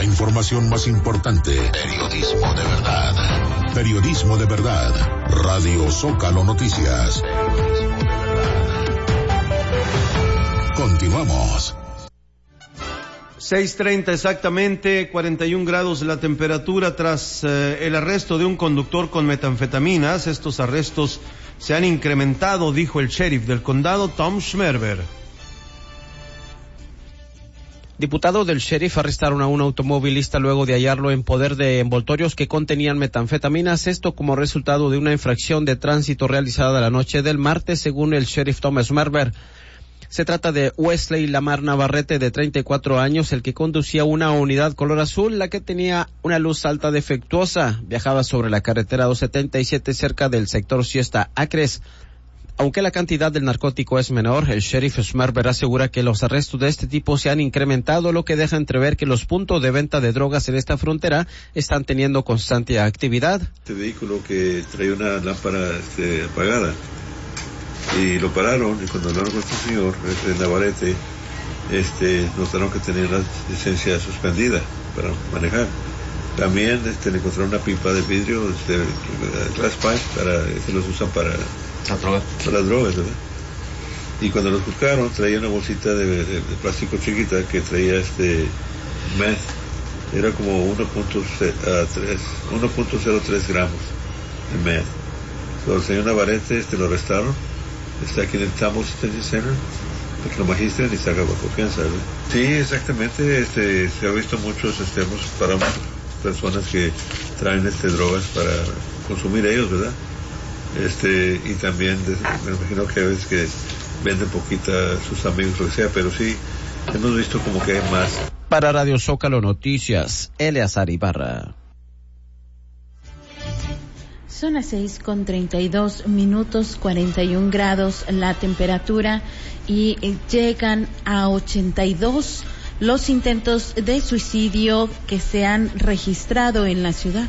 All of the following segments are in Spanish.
La información más importante. Periodismo de verdad. Periodismo de verdad. Radio Zócalo Noticias. Continuamos. 6:30 exactamente, 41 grados la temperatura tras el arresto de un conductor con metanfetaminas. Estos arrestos se han incrementado, dijo el sheriff del condado, Tom Schmerber. Diputado del sheriff arrestaron a un automovilista luego de hallarlo en poder de envoltorios que contenían metanfetaminas, esto como resultado de una infracción de tránsito realizada la noche del martes, según el sheriff Tom Schmerber. Se trata de Wesley Lamar Navarrete, de 34 años, el que conducía una unidad color azul, la que tenía una luz alta defectuosa. Viajaba sobre la carretera 277 cerca del sector Siesta Acres. Aunque la cantidad del narcótico es menor, el sheriff Schmerber asegura que los arrestos de este tipo se han incrementado, lo que deja entrever que los puntos de venta de drogas en esta frontera están teniendo constante actividad. Este vehículo que traía una lámpara apagada, y lo pararon, y cuando hablaron con este señor, Navarrete, notaron que tenía la licencia suspendida para manejar. También le encontraron una pipa de vidrio, glass pipe, que los usan para las drogas, ¿verdad? Y cuando los buscaron, traía una bolsita de plástico chiquita que traía meth, era como 1.03 gramos de meth. El señor Navarrete lo arrestaron, está aquí en el Tambo Detention Center, para que lo magistren y se haga bajo fianza, ¿verdad? Sí, exactamente, se ha visto muchos, hemos parado personas que traen drogas para consumir ellos, ¿verdad? Y también me imagino que a veces que venden poquita a sus amigos, lo que sea, pero sí, hemos visto como que hay más. Para Radio Zócalo Noticias, Eleazar Ibarra. Son las 6:32, 41 grados la temperatura y llegan a 82 los intentos de suicidio que se han registrado en la ciudad.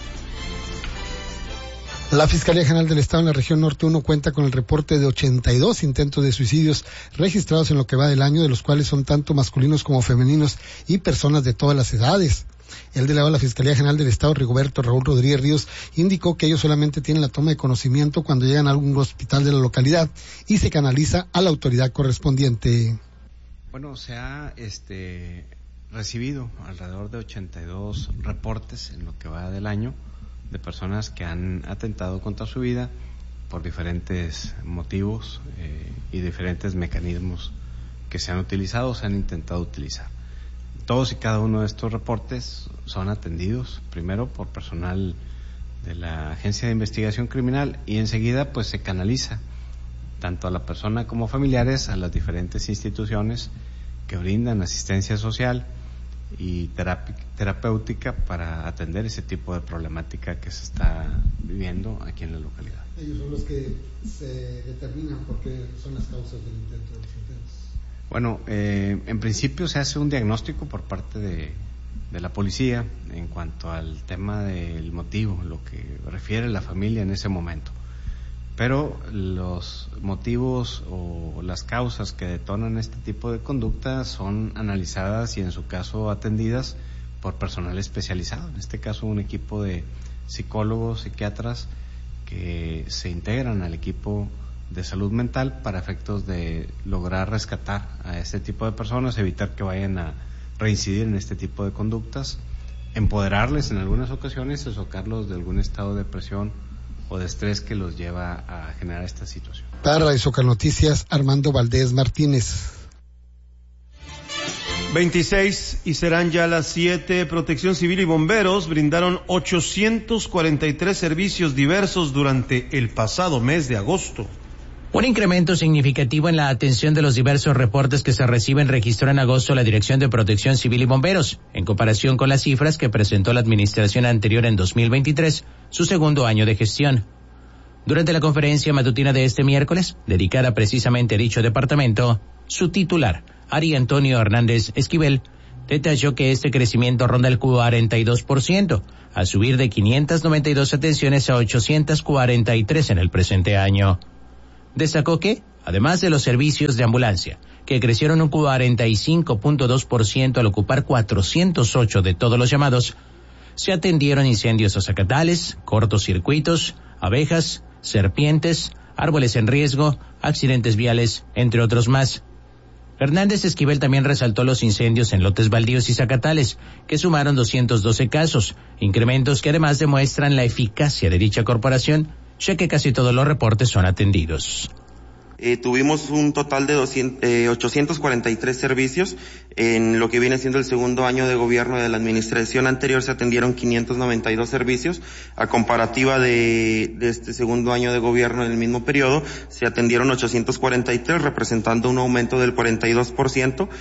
La Fiscalía General del Estado en la región norte 1 cuenta con el reporte de 82 intentos de suicidios registrados en lo que va del año, de los cuales son tanto masculinos como femeninos y personas de todas las edades. El delegado de la Fiscalía General del Estado, Rigoberto Raúl Rodríguez Ríos, indicó que ellos solamente tienen la toma de conocimiento cuando llegan a algún hospital de la localidad y se canaliza a la autoridad correspondiente. Bueno, se ha recibido alrededor de 82 reportes en lo que va del año de personas que han atentado contra su vida por diferentes motivos y diferentes mecanismos que se han utilizado o se han intentado utilizar. Todos y cada uno de estos reportes son atendidos primero por personal de la Agencia de Investigación Criminal y enseguida pues se canaliza tanto a la persona como familiares a las diferentes instituciones que brindan asistencia social y terapéutica para atender ese tipo de problemática que se está viviendo aquí en la localidad. Ellos son los que se determinan por qué son las causas del intento de los intentos. Bueno, en principio se hace un diagnóstico por parte de la policía en cuanto al tema del motivo, lo que refiere la familia en ese momento. Pero los motivos o las causas que detonan este tipo de conducta son analizadas y en su caso atendidas por personal especializado, en este caso un equipo de psicólogos, psiquiatras que se integran al equipo de salud mental para efectos de lograr rescatar a este tipo de personas, evitar que vayan a reincidir en este tipo de conductas, empoderarles en algunas ocasiones y sacarlos de algún estado de depresión o de estrés que los lleva a generar esta situación. Para Radio Zócalo Noticias, Armando Valdés Martínez. 26 y serán ya las 7. Protección Civil y Bomberos brindaron 843 servicios diversos durante el pasado mes de agosto. Un incremento significativo en la atención de los diversos reportes que se reciben registró en agosto la Dirección de Protección Civil y Bomberos, en comparación con las cifras que presentó la administración anterior en 2023, su segundo año de gestión. Durante la conferencia matutina de este miércoles, dedicada precisamente a dicho departamento, su titular, Ari Antonio Hernández Esquivel, detalló que este crecimiento ronda el 42%, a subir de 592 atenciones a 843 en el presente año. Destacó que, además de los servicios de ambulancia, que crecieron un 45.2% al ocupar 408 de todos los llamados, se atendieron incendios zacatales, cortocircuitos, abejas, serpientes, árboles en riesgo, accidentes viales, entre otros más. Hernández Esquivel también resaltó los incendios en lotes baldíos y zacatales, que sumaron 212 casos, incrementos que además demuestran la eficacia de dicha corporación, ya que casi todos los reportes son atendidos. Tuvimos un total de 843 servicios. En lo que viene siendo el segundo año de gobierno de la administración anterior se atendieron 592 servicios. A comparativa de este segundo año de gobierno en el mismo periodo, se atendieron 843, representando un aumento del 42%,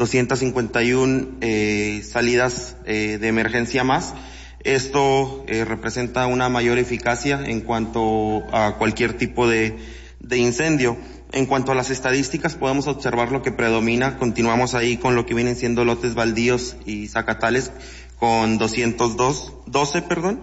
251 salidas de emergencia más. Esto representa una mayor eficacia en cuanto a cualquier tipo de incendio. En cuanto a las estadísticas, podemos observar lo que predomina. Continuamos ahí con lo que vienen siendo lotes baldíos y zacatales con 212.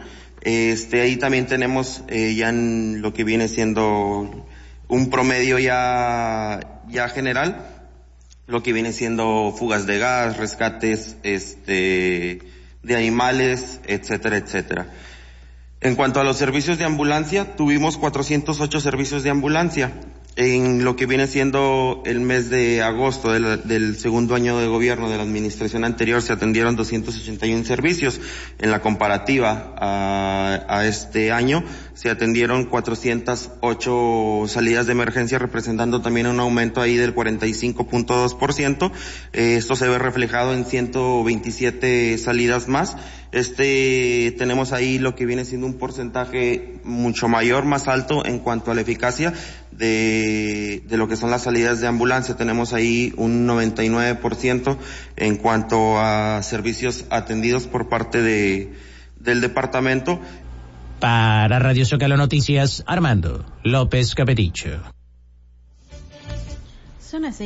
Ahí también tenemos ya en lo que viene siendo un promedio ya general, lo que viene siendo fugas de gas, rescates de animales, etcétera, etcétera. En cuanto a los servicios de ambulancia, tuvimos 408 servicios de ambulancia. En lo que viene siendo el mes de agosto del segundo año de gobierno de la administración anterior se atendieron 281 servicios. En la comparativa a este año se atendieron 408 salidas de emergencia, representando también un aumento ahí del 45.2%. Esto se ve reflejado en 127 salidas más. Tenemos ahí lo que viene siendo un porcentaje mucho mayor, más alto en cuanto a la eficacia de lo que son las salidas de ambulancia. Tenemos ahí un 99% en cuanto a servicios atendidos por parte del departamento. Para Radio Zócalo Noticias, Armando López Capeticho. Son las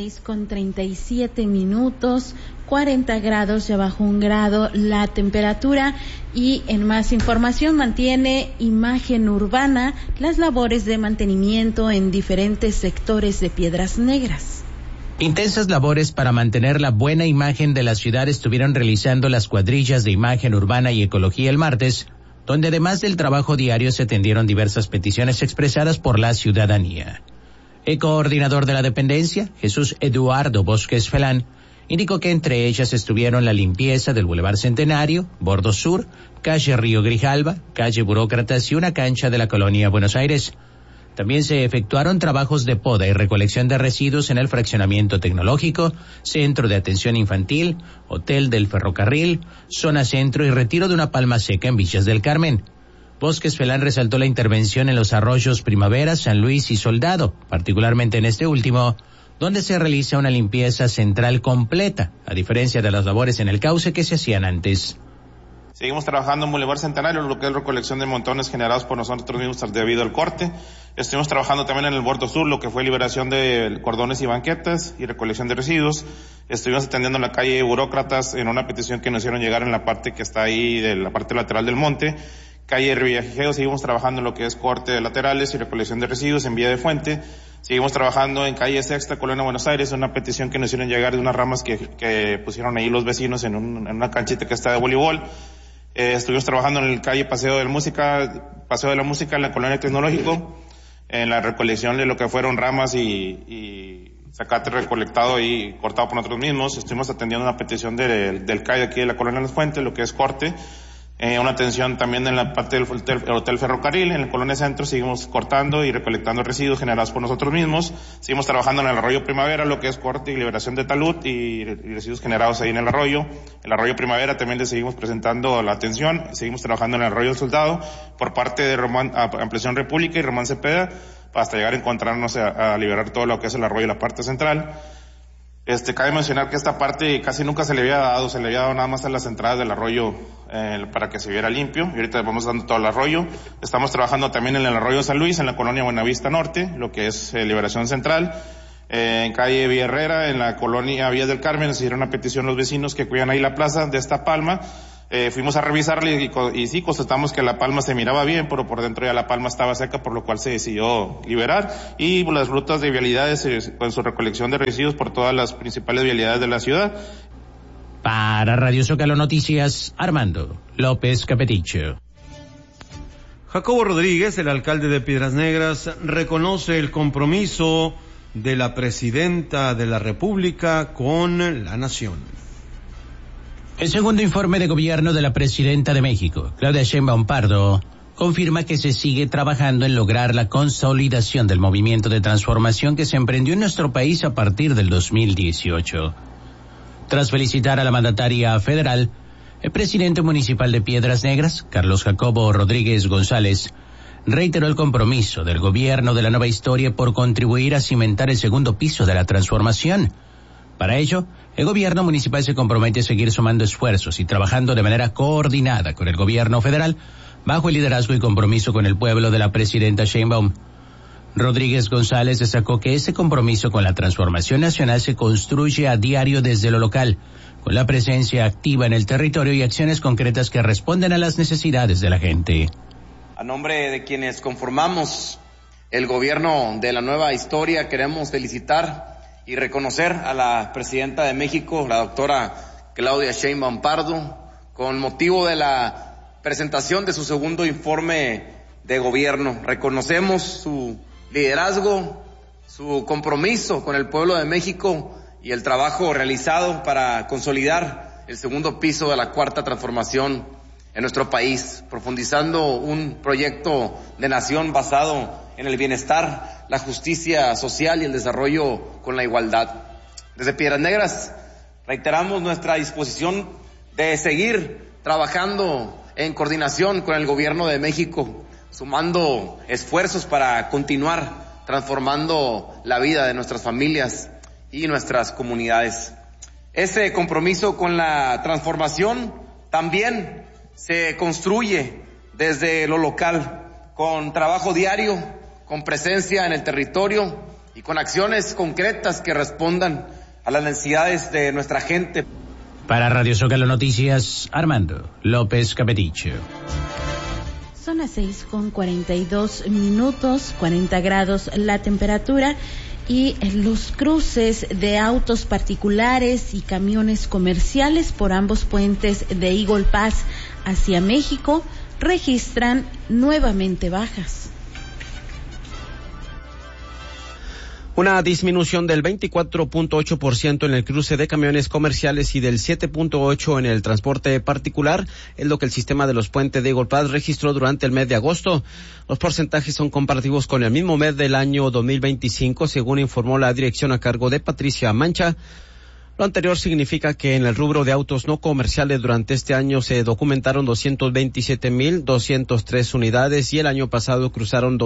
6:37, 40 grados, ya bajó 1 grado la temperatura. Y en más información, mantiene Imagen Urbana las labores de mantenimiento en diferentes sectores de Piedras Negras. Intensas labores para mantener la buena imagen de la ciudad estuvieron realizando las cuadrillas de Imagen Urbana y Ecología el martes, donde además del trabajo diario se atendieron diversas peticiones expresadas por la ciudadanía. El coordinador de la dependencia, Jesús Eduardo Bosques Felán, indicó que entre ellas estuvieron la limpieza del Boulevard Centenario, Bordo Sur, calle Río Grijalba, calle Burócratas y una cancha de la colonia Buenos Aires. También se efectuaron trabajos de poda y recolección de residuos en el fraccionamiento tecnológico, centro de atención infantil, hotel del ferrocarril, zona centro y retiro de una palma seca en Villas del Carmen. Bosques Felán resaltó la intervención en los arroyos Primavera, San Luis y Soldado, particularmente en este último, donde se realiza una limpieza central completa, a diferencia de las labores en el cauce que se hacían antes. Seguimos trabajando en Boulevard Centenario, lo que es recolección de montones generados por nosotros mismos debido al corte. Estuvimos trabajando también en el Bordo Sur, lo que fue liberación de cordones y banquetas y recolección de residuos. Estuvimos atendiendo en la calle Burócratas en una petición que nos hicieron llegar en la parte que está ahí, de la parte lateral del monte. Calle Rivillajeo, seguimos trabajando en lo que es corte de laterales y recolección de residuos en vía de fuente. Seguimos trabajando en calle Sexta, Colonia Buenos Aires, una petición que nos hicieron llegar de unas ramas que pusieron ahí los vecinos en una canchita que está de voleibol. Estuvimos trabajando en el calle Paseo de la Música en la Colonia Tecnológico, en la recolección de lo que fueron ramas y zacate recolectado y cortado por nosotros mismos. Estuvimos atendiendo una petición del CAI aquí de la Colonia Las Fuentes, lo que es corte. Una atención también en la parte del Hotel Ferrocarril, en la Colonia Centro, seguimos cortando y recolectando residuos generados por nosotros mismos. Seguimos trabajando en el Arroyo Primavera, lo que es corte y liberación de talud y residuos generados ahí en el arroyo. El Arroyo Primavera también le seguimos presentando la atención. Seguimos trabajando en el Arroyo del Soldado por parte de Ampliación República y Román Cepeda, hasta llegar a encontrarnos a liberar todo lo que es el arroyo y la parte central. Cabe mencionar que esta parte casi nunca se le había dado nada más a las entradas del arroyo para que se viera limpio, y ahorita vamos dando todo el arroyo. Estamos trabajando también en el Arroyo San Luis, en la Colonia Buenavista Norte, lo que es Liberación Central. En calle Villa Herrera, en la Colonia Villas del Carmen, nos hicieron una petición los vecinos que cuidan ahí la plaza de esta palma, Fuimos a revisarle y sí, constatamos que la palma se miraba bien, pero por dentro ya la palma estaba seca, por lo cual se decidió liberar. Y las rutas de vialidades con su recolección de residuos por todas las principales vialidades de la ciudad. Para Radio Zócalo Noticias, Armando López Capeticho. Jacobo Rodríguez, el alcalde de Piedras Negras, reconoce el compromiso de la presidenta de la República con la nación. El segundo informe de gobierno de la presidenta de México, Claudia Sheinbaum Pardo, confirma que se sigue trabajando en lograr la consolidación del movimiento de transformación que se emprendió en nuestro país a partir del 2018. Tras felicitar a la mandataria federal, el presidente municipal de Piedras Negras, Carlos Jacobo Rodríguez González, reiteró el compromiso del gobierno de la nueva historia por contribuir a cimentar el segundo piso de la transformación. Para ello, el gobierno municipal se compromete a seguir sumando esfuerzos y trabajando de manera coordinada con el gobierno federal, bajo el liderazgo y compromiso con el pueblo de la presidenta Sheinbaum. Rodríguez González destacó que ese compromiso con la transformación nacional se construye a diario desde lo local, con la presencia activa en el territorio y acciones concretas que responden a las necesidades de la gente. A nombre de quienes conformamos el gobierno de la nueva historia, queremos felicitar y reconocer a la presidenta de México, la doctora Claudia Sheinbaum Pardo, con motivo de la presentación de su segundo informe de gobierno. Reconocemos su liderazgo, su compromiso con el pueblo de México y el trabajo realizado para consolidar el segundo piso de la cuarta transformación en nuestro país, profundizando un proyecto de nación basado en el bienestar, la justicia social y el desarrollo con la igualdad. Desde Piedras Negras reiteramos nuestra disposición de seguir trabajando en coordinación con el gobierno de México, sumando esfuerzos para continuar transformando la vida de nuestras familias y nuestras comunidades. Ese compromiso con la transformación también se construye desde lo local, con trabajo diario, con presencia en el territorio y con acciones concretas que respondan a las necesidades de nuestra gente. Para Radio Zócalo Noticias, Armando López Capeticho. Son las 6:42, 40 grados la temperatura, y los cruces de autos particulares y camiones comerciales por ambos puentes de Eagle Pass hacia México registran nuevamente bajas. Una disminución del 24.8% en el cruce de camiones comerciales y del 7.8% en el transporte particular es lo que el sistema de los puentes de Eagle Pass registró durante el mes de agosto. Los porcentajes son comparativos con el mismo mes del año 2025, según informó la dirección a cargo de Patricia Mancha. Lo anterior significa que en el rubro de autos no comerciales durante este año se documentaron 227,203 unidades y el año pasado cruzaron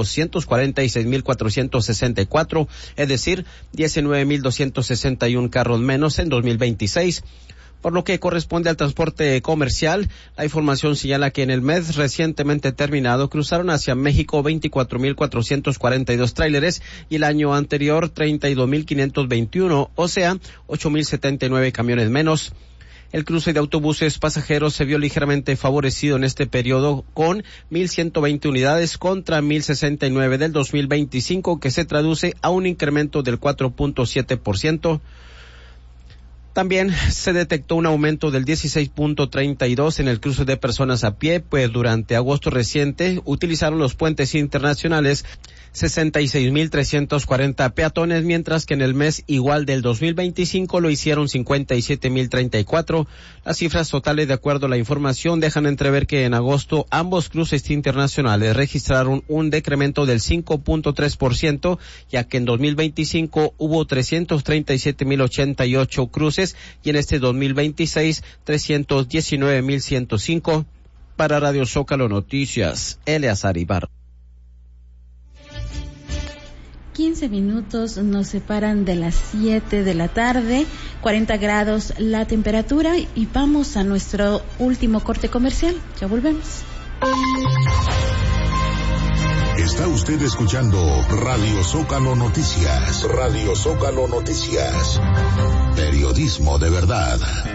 246,464, es decir, 19,261 carros menos en 2026. Por lo que corresponde al transporte comercial, la información señala que en el mes recientemente terminado cruzaron hacia México 24,442 tráileres y el año anterior 32,521, o sea, 8,079 camiones menos. El cruce de autobuses pasajeros se vio ligeramente favorecido en este periodo con 1,120 unidades contra 1,069 del 2025, que se traduce a un incremento del 4.7%. También se detectó un aumento del 16.32 en el cruce de personas a pie, pues durante agosto reciente utilizaron los puentes internacionales 66,340 peatones, mientras que en el mes igual del 2025 lo hicieron 57,034. Las cifras totales, de acuerdo a la información, dejan entrever que en agosto ambos cruces internacionales registraron un decremento del 5.3%, ya que en 2025 hubo 337,088 cruces y en este 2026 319,105. Para Radio Zócalo Noticias, Eleazar Ibarra. 15 minutos nos separan de las 7 de la tarde, 40 grados la temperatura, y vamos a nuestro último corte comercial. Ya volvemos. Está usted escuchando Radio Zócalo Noticias. Radio Zócalo Noticias. Periodismo de verdad.